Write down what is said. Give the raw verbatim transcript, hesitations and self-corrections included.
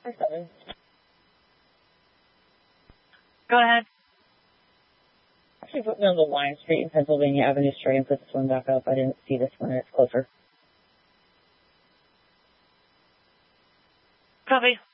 Seven. Go ahead. Actually, put me on the Lyon Street in Pennsylvania Avenue Street and put this one back up. I didn't see this one. It's closer. Copy.